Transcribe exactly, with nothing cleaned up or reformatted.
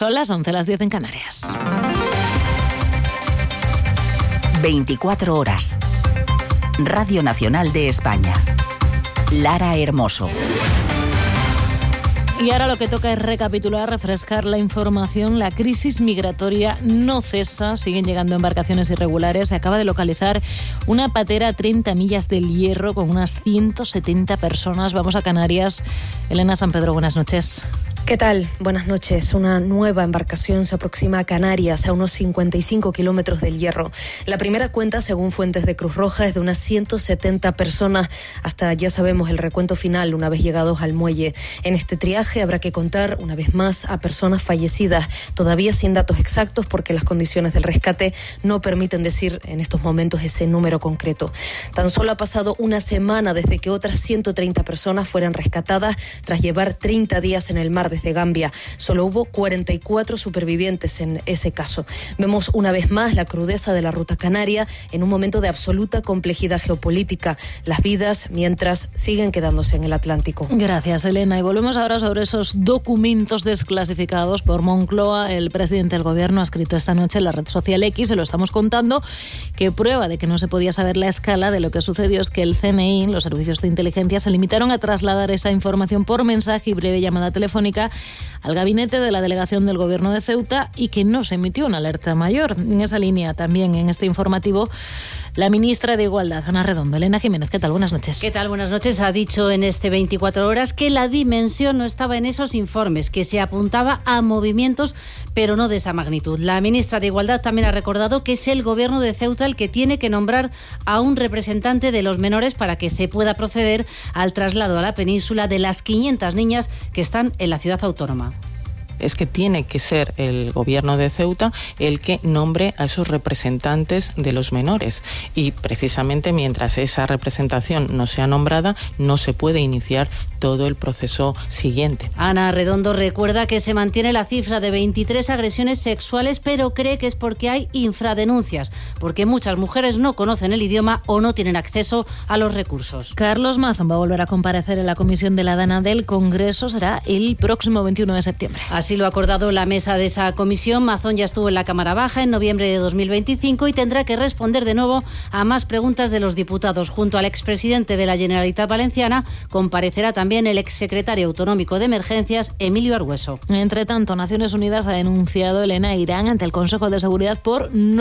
Son las once, las diez en Canarias. veinticuatro horas. Radio Nacional de España. Lara Hermoso. Y ahora lo que toca es recapitular, refrescar la información. La crisis migratoria no cesa, siguen llegando embarcaciones irregulares. Se acaba de localizar una patera a treinta millas del Hierro con unas ciento setenta personas. Vamos a Canarias. Elena San Pedro, buenas noches. ¿Qué tal? Buenas noches. Una nueva embarcación se aproxima a Canarias, a unos cincuenta y cinco kilómetros del Hierro. La primera cuenta, según fuentes de Cruz Roja, es de unas ciento setenta personas. Hasta ya sabemos el recuento final una vez llegados al muelle. En este triaje habrá que contar una vez más a personas fallecidas, todavía sin datos exactos porque las condiciones del rescate no permiten decir en estos momentos ese número concreto. Tan solo ha pasado una semana desde que otras ciento treinta personas fueran rescatadas tras llevar treinta días en el mar desde Gambia. Solo hubo cuarenta y cuatro supervivientes en ese caso. Vemos una vez más la crudeza de la ruta canaria en un momento de absoluta complejidad geopolítica. Las vidas, mientras, siguen quedándose en el Atlántico. Gracias, Elena. Y volvemos ahora sobre esos documentos desclasificados por Moncloa. El presidente del Gobierno ha escrito esta noche en la red social X, se lo estamos contando, que prueba de que no se podía saber la escala de lo que sucedió es que el C N I, los servicios de inteligencia, se limitaron a trasladar esa información por mensaje y breve llamada telefónica al gabinete de la delegación del Gobierno de Ceuta y que no se emitió una alerta mayor. En esa línea, también en este informativo, la ministra de Igualdad, Ana Redondo. Elena Jiménez, ¿qué tal? Buenas noches. ¿Qué tal? Buenas noches. Ha dicho en este veinticuatro horas que la dimensión no estaba en esos informes, que se apuntaba a movimientos, pero no de esa magnitud. La ministra de Igualdad también ha recordado que es el Gobierno de Ceuta el que tiene que nombrar a un representante de los menores para que se pueda proceder al traslado a la península de las quinientas niñas que están en la ciudad autónoma. Es que tiene que ser el Gobierno de Ceuta el que nombre a esos representantes de los menores y precisamente mientras esa representación no sea nombrada no se puede iniciar todo el proceso siguiente. Ana Redondo recuerda que se mantiene la cifra de veintitrés agresiones sexuales, pero cree que es porque hay infradenuncias, porque muchas mujeres no conocen el idioma o no tienen acceso a los recursos. Carlos Mazón va a volver a comparecer en la comisión de la Dana del Congreso, será el próximo veintiuno de septiembre. Así lo ha acordado la mesa de esa comisión. Mazón ya estuvo en la Cámara Baja en noviembre de dos mil veinticinco y tendrá que responder de nuevo a más preguntas de los diputados. Junto al expresidente de la Generalitat Valenciana comparecerá también el exsecretario autonómico de Emergencias, Emilio Argueso. Entre tanto, Naciones Unidas ha denunciado, Elena, a Irán ante el Consejo de Seguridad por no